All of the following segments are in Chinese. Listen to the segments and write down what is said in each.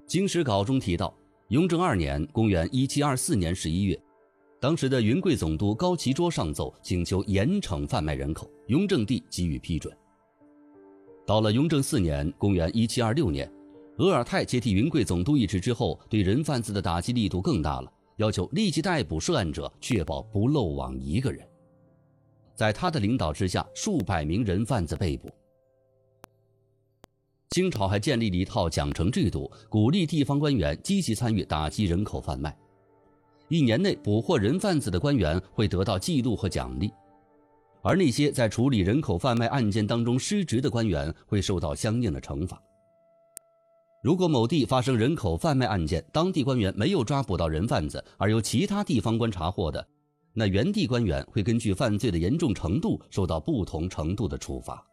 经史稿中提到，雍正2年公元1724年11月，当时的云贵总督高其卓上奏请求严惩贩卖人口，雍正帝给予批准。到了雍正4年公元1726年，额尔泰接替云贵总督一职之后，对人贩子的打击力度更大了，要求立即逮捕涉案者，确保不漏网一个人。在他的领导之下，数百名人贩子被捕。清朝还建立了一套奖惩制度，鼓励地方官员积极参与打击人口贩卖。1年内捕获人贩子的官员会得到记录和奖励，而那些在处理人口贩卖案件当中失职的官员会受到相应的惩罚。如果某地发生人口贩卖案件，当地官员没有抓捕到人贩子，而由其他地方官查获的，那原地官员会根据犯罪的严重程度受到不同程度的处罚。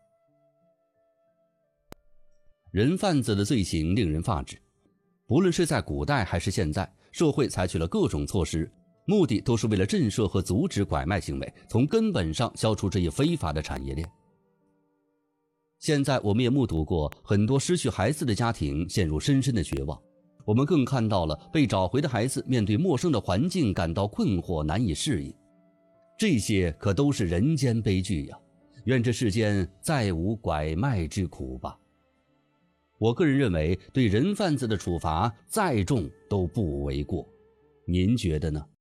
人贩子的罪行令人发指，不论是在古代还是现在，社会采取了各种措施，目的都是为了震慑和阻止拐卖行为，从根本上消除这一非法的产业链。现在我们也目睹过很多失去孩子的家庭陷入深深的绝望，我们更看到了被找回的孩子面对陌生的环境感到困惑，难以适应。这些可都是人间悲剧呀！愿这世间再无拐卖之苦吧。我个人认为，对人贩子的处罚再重都不为过，您觉得呢？